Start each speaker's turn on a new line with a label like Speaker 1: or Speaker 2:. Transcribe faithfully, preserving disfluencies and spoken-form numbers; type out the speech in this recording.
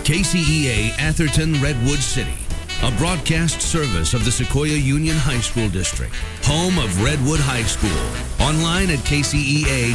Speaker 1: K C E A Atherton Redwood City, a broadcast service of the Sequoia Union High School District, home of Redwood High School. Online at k c e a